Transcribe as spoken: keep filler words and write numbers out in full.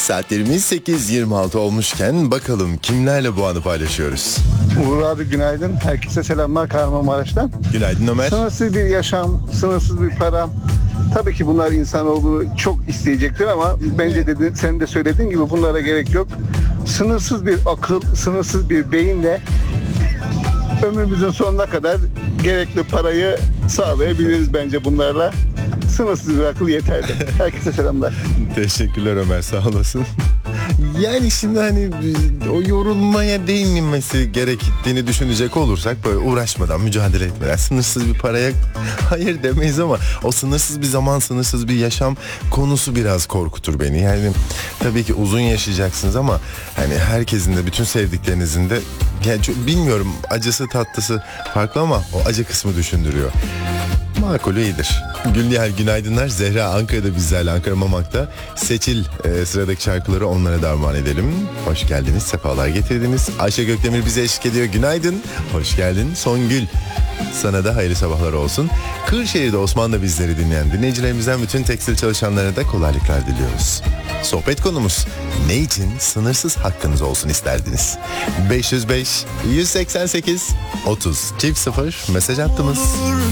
Saatlerimiz sekiz yirmi altı olmuşken bakalım kimlerle bu anı paylaşıyoruz. Uğur abi günaydın. Herkese selamlar Kahramanmaraş'tan. Günaydın Ömer. Sınırsız bir yaşam, sınırsız bir para. Tabii ki bunlar insanoğlu çok isteyecektir ama bence dedi, sen de söylediğin gibi bunlara gerek yok. Sınırsız bir akıl, sınırsız bir beyinle ömrümüzün sonuna kadar gerekli parayı sağlayabiliriz bence bunlarla. Sınırsız bir akıl yeterli. Herkese selamlar. Teşekkürler Ömer, sağ olasın. Yani şimdi hani o yorulmaya değinilmesi gerektiğini düşünecek olursak böyle uğraşmadan, mücadele etmeden sınırsız bir paraya hayır demeyiz ama o sınırsız bir zaman, sınırsız bir yaşam konusu biraz korkutur beni. Yani tabii ki uzun yaşayacaksınız ama hani herkesin de, bütün sevdiklerinizin de, yani çok, bilmiyorum, acısı tatlısı farklı ama o acı kısmı düşündürüyor. Makul iyidir. Gülnihal günaydınlar. Zehra Ankara'da bizlerle, Ankara Mamak'ta. Seçil e, sıradaki şarkıları onlara derman edelim. Hoş geldiniz, sefalar getirdiniz. Ayşe Gökdemir bize eşlik ediyor. Günaydın. Hoş geldin. Songül, sana da hayırlı sabahlar olsun. Kırşehir'de Osman da bizleri dinleyen dinleyicilerimizden bütün tekstil çalışanlarına da kolaylıklar diliyoruz. Sohbet konumuz: ne için sınırsız hakkınız olsun isterdiniz? beş yüz beş yüz seksen sekiz otuz çift sıfır mesaj attınız.